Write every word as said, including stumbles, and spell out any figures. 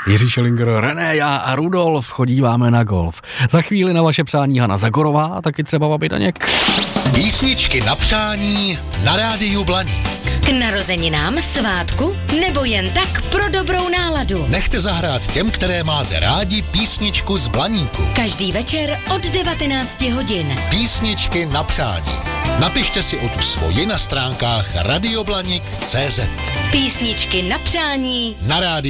Jiří Šelinger, René, já a Rudolf chodíváme na golf. Za chvíli na vaše přání Hana Zagorová a taky třeba Babi Daněk. Písničky na přání na rádiu Blaník. K narozeninám, svátku nebo jen tak pro dobrou náladu. Nechte zahrát těm, které máte rádi, písničku z Blaníku. Každý večer od devatenácti hodin. Písničky na přání. Napište si o tu svoji na stránkách radioblanik tečka cé zet. Písničky na přání Na rádiu